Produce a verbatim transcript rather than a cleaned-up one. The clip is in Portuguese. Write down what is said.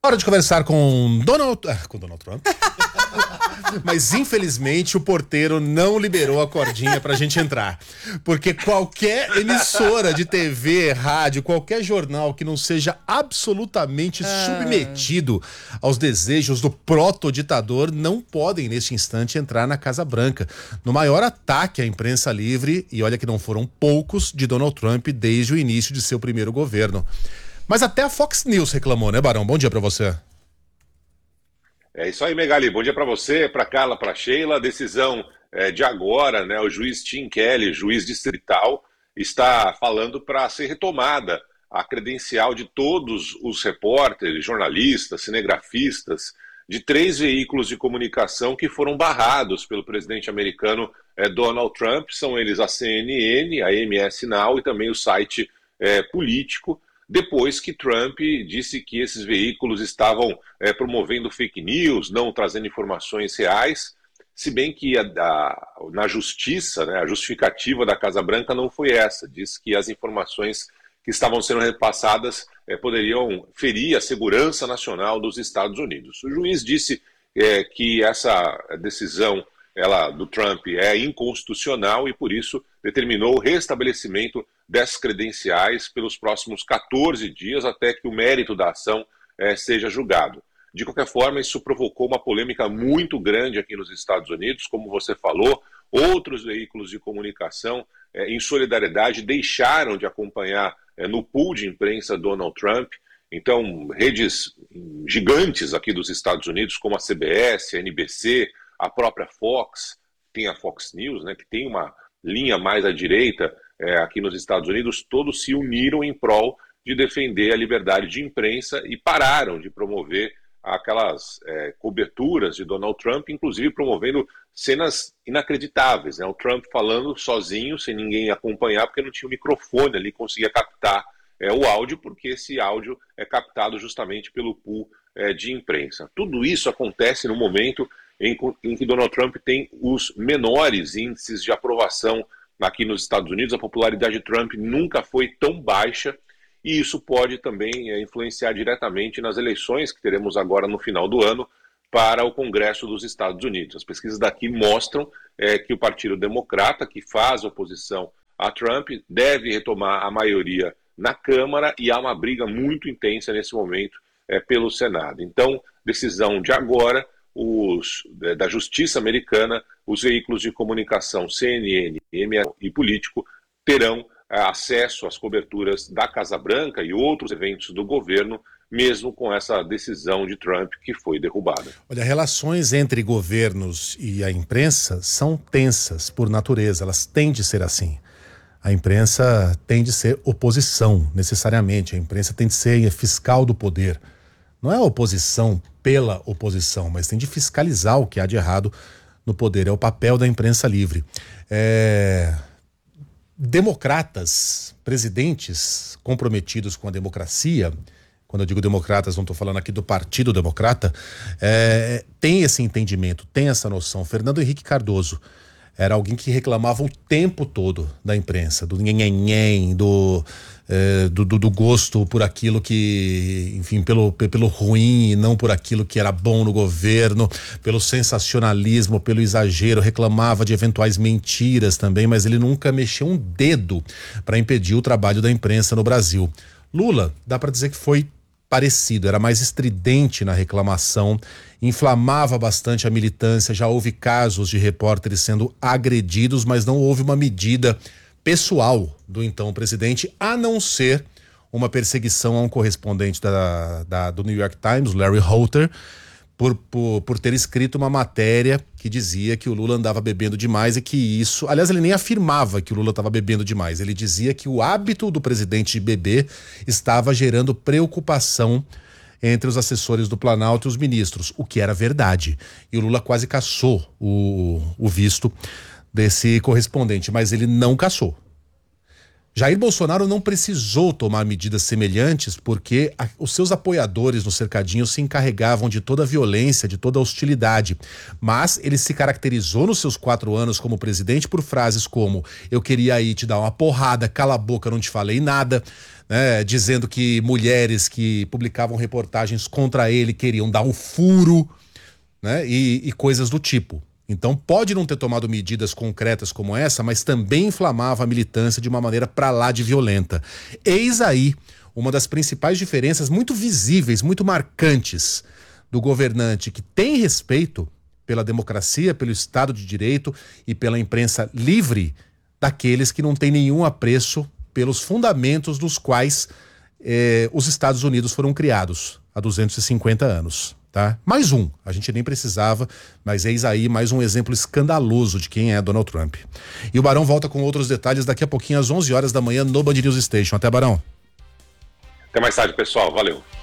Hora de conversar com Donald, ah, com Donald Trump. Mas infelizmente o porteiro não liberou a cordinha pra gente entrar. Porque qualquer emissora de T V, rádio, qualquer jornal que não seja absolutamente ah. submetido aos desejos do proto-ditador não podem neste instante entrar na Casa Branca. No maior ataque à imprensa livre, e olha que não foram poucos, de Donald Trump desde o início de seu primeiro governo. Mas até a Fox News reclamou, né, Barão? Bom dia pra você. É isso aí, Megali. Bom dia para você, para Carla, para Sheila. Decisão é, de agora, né? O juiz Tim Kelly, juiz distrital, está falando para ser retomada a credencial de todos os repórteres, jornalistas, cinegrafistas de três veículos de comunicação que foram barrados pelo presidente americano é, Donald Trump. São eles a C N N, a M S Now e também o site é, Político. Depois que Trump disse que esses veículos estavam é, promovendo fake news, não trazendo informações reais, se bem que a, a, na justiça, né, a justificativa da Casa Branca não foi essa, diz que as informações que estavam sendo repassadas é, poderiam ferir a segurança nacional dos Estados Unidos. O juiz disse é, que essa decisão ela, do Trump é inconstitucional e por isso determinou o restabelecimento dessas credenciais pelos próximos quatorze dias até que o mérito da ação eh, seja julgado. De qualquer forma, isso provocou uma polêmica muito grande aqui nos Estados Unidos, como você falou, outros veículos de comunicação eh, em solidariedade deixaram de acompanhar eh, no pool de imprensa Donald Trump. Então, redes gigantes aqui dos Estados Unidos, como a C B S, a N B C, a própria Fox, tem a Fox News, né, que tem uma linha mais à direita, É, aqui nos Estados Unidos, todos se uniram em prol de defender a liberdade de imprensa e pararam de promover aquelas é, coberturas de Donald Trump, inclusive promovendo cenas inacreditáveis, né? O Trump falando sozinho, sem ninguém acompanhar, porque não tinha o microfone ali, conseguia captar é, o áudio, porque esse áudio é captado justamente pelo pool é, de imprensa. Tudo isso acontece no momento em, em que Donald Trump tem os menores índices de aprovação aqui nos Estados Unidos. A popularidade de Trump nunca foi tão baixa e isso pode também é, influenciar diretamente nas eleições que teremos agora no final do ano para o Congresso dos Estados Unidos. As pesquisas daqui mostram é, que o Partido Democrata, que faz oposição a Trump, deve retomar a maioria na Câmara e há uma briga muito intensa nesse momento é, pelo Senado. Então, decisão de agora, os, da Justiça Americana, os veículos de comunicação C N N, M S e Político terão é, acesso às coberturas da Casa Branca e outros eventos do governo, mesmo com essa decisão de Trump que foi derrubada. Olha, relações entre governos e a imprensa são tensas por natureza, elas têm de ser assim. A imprensa tem de ser oposição, necessariamente. A imprensa tem de ser fiscal do poder. Não é a oposição pela oposição, mas tem de fiscalizar o que há de errado no poder. É o papel da imprensa livre. É... Democratas, presidentes comprometidos com a democracia, quando eu digo democratas, não estou falando aqui do Partido Democrata, é... tem esse entendimento, tem essa noção. Fernando Henrique Cardoso era alguém que reclamava o tempo todo da imprensa, do nhenhenhen, do, é, do, do, do gosto por aquilo que, enfim, pelo, pelo ruim e não por aquilo que era bom no governo, pelo sensacionalismo, pelo exagero, reclamava de eventuais mentiras também, mas ele nunca mexeu um dedo para impedir o trabalho da imprensa no Brasil. Lula, dá para dizer que foi parecido, era mais estridente na reclamação, inflamava bastante a militância, já houve casos de repórteres sendo agredidos, mas não houve uma medida pessoal do então presidente, a não ser uma perseguição a um correspondente da, da, do New York Times, Larry Holter, por, por, por ter escrito uma matéria que dizia que o Lula andava bebendo demais e que isso... Aliás, ele nem afirmava que o Lula estava bebendo demais, ele dizia que o hábito do presidente de beber estava gerando preocupação entre os assessores do Planalto e os ministros, o que era verdade. E o Lula quase cassou o, o visto desse correspondente, mas ele não cassou. Jair Bolsonaro não precisou tomar medidas semelhantes porque a, os seus apoiadores no cercadinho se encarregavam de toda a violência, de toda a hostilidade. Mas ele se caracterizou nos seus quatro anos como presidente por frases como: eu queria aí te dar uma porrada, cala a boca, não te falei nada. né, dizendo que mulheres que publicavam reportagens contra ele queriam dar o furo, né, e, e coisas do tipo. Então pode não ter tomado medidas concretas como essa, mas também inflamava a militância de uma maneira pra lá de violenta. Eis aí uma das principais diferenças muito visíveis, muito marcantes do governante que tem respeito pela democracia, pelo Estado de Direito e pela imprensa livre, daqueles que não têm nenhum apreço pelos fundamentos dos quais eh, os Estados Unidos foram criados há duzentos e cinquenta anos. Tá? Mais um, a gente nem precisava, mas eis aí mais um exemplo escandaloso de quem é Donald Trump. E o Barão volta com outros detalhes daqui a pouquinho às onze horas da manhã no Band News Station. Até, Barão. Até mais tarde, pessoal. Valeu.